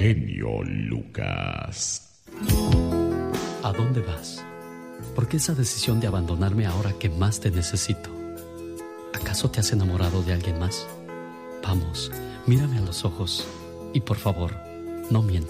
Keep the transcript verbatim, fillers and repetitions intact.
Genio Lucas. ¿A dónde vas? ¿Por qué esa decisión de abandonarme ahora que más te necesito? ¿Acaso te has enamorado de alguien más? Vamos, mírame a los ojos y por favor, no mientas.